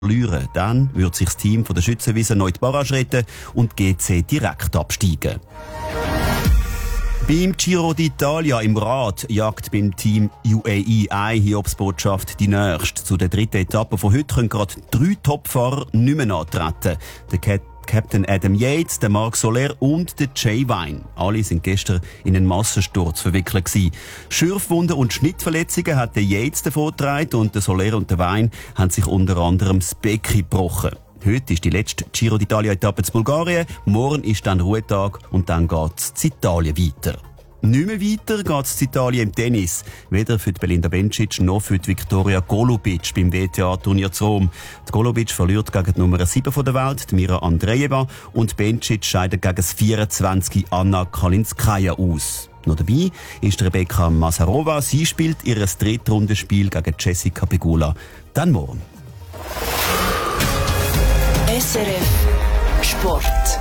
verlieren. Dann würde sich das Team von der Schützenwiese neu die Barrage retten und GC direkt absteigen. Beim Giro d'Italia im Rad jagt beim Team UAE eine Hiobsbotschaft die nächste. Zu der dritten Etappe von heute können gerade 3 Topfahrer nicht mehr antreten. Der Captain Adam Yates, der Marc Soler und der Jay Vine. Alle sind gestern in einen Massensturz verwickelt gewesen. Schürfwunden und Schnittverletzungen hat der Yates davongetragen und der Soler und der Vine haben sich unter anderem das Becken gebrochen. Heute ist die letzte Giro d'Italia-Etappe zu Bulgarien, morgen ist dann Ruhetag und dann geht's zu Italien weiter. Nicht mehr weiter geht's zu Italien im Tennis. Weder für die Belinda Bencic noch für die Viktoria Golubic beim WTA-Turnier zu Rom. Die Golubic verliert gegen die Nummer 7 der Welt, die Mira Andreeva, und Bencic scheidet gegen das 24 Anna Kalinskaya aus. Noch dabei ist Rebecca Masarova. Sie spielt ihr Drittrundenspiel gegen Jessica Pegula. Dann morgen. SRF Sport.